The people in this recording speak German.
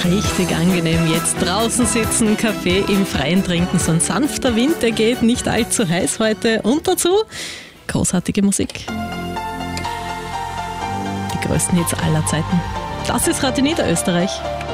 Richtig angenehm jetzt draußen sitzen, Kaffee im Freien trinken. So ein sanfter Wind, der geht, nicht allzu heiß heute. Und dazu großartige Musik. Die größten Hits aller Zeiten. Das ist Radio Niederösterreich.